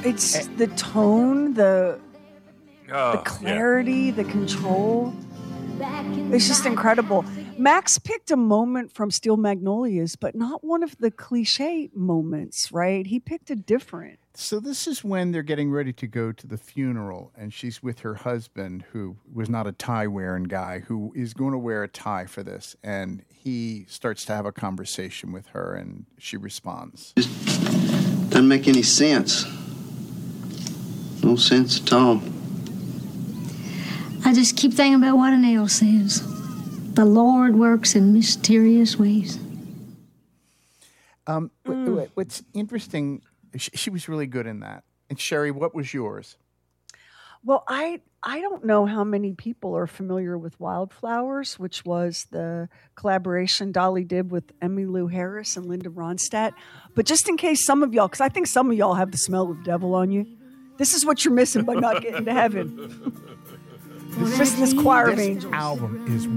It's the tone, the clarity, the control. It's just incredible. Max picked a moment from Steel Magnolias, but not one of the cliche moments, right? He picked a different. So this is when they're getting ready to go to the funeral, and she's with her husband, who was not a tie-wearing guy, who is going to wear a tie for this. And he starts to have a conversation with her, and she responds. It doesn't make any sense. No sense at all. I just keep thinking about what an L says. The Lord works in mysterious ways. What's interesting, she was really good in that. And Sherry, what was yours? Well, I don't know how many people are familiar with Wildflowers, which was the collaboration Dolly did with Emmylou Harris and Linda Ronstadt. But just in case some of y'all, because I think some of y'all have the smell of devil on you, this is what you're missing by not getting to heaven. This choir of angels. Album is